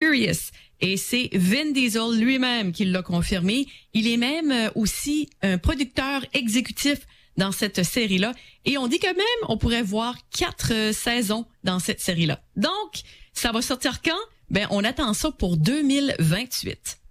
Furious. Et c'est Vin Diesel lui-même qui l'a confirmé. Il est même aussi un producteur exécutif dans cette série-là. Et on dit que même on pourrait voir 4 saisons dans cette série-là. Donc, ça va sortir quand? Ben, on attend ça pour 2028.